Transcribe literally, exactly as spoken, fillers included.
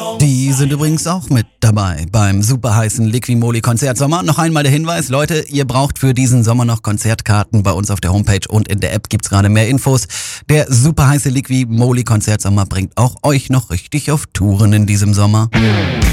Die sind übrigens auch mit dabei beim super heißen Liqui-Moly Konzertsommer. Noch einmal der Hinweis, Leute, ihr braucht für diesen Sommer noch Konzertkarten. Bei uns auf der Homepage und in der App gibt's gerade mehr Infos. Der super heiße Liqui-Moly Konzertsommer bringt auch euch noch richtig auf Touren in diesem Sommer.